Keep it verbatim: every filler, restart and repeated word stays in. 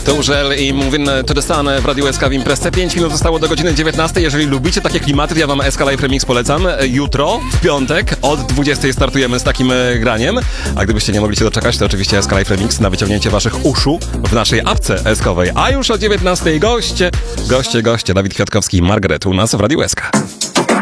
To Żel i Movin to the Sun w Radiu S K w Imprezce. pięć minut zostało do godziny dziewiętnastej. Jeżeli lubicie takie klimaty, ja wam S K Live Remix polecam. Jutro, w piątek, od dwudziestej startujemy z takim graniem. A gdybyście nie mogli się doczekać, to oczywiście S K Live Remix na wyciągnięcie waszych uszu w naszej apce eskowej. A już o dziewiętnastej goście, goście, goście. Dawid Kwiatkowski i Margaret u nas w Radiu S K.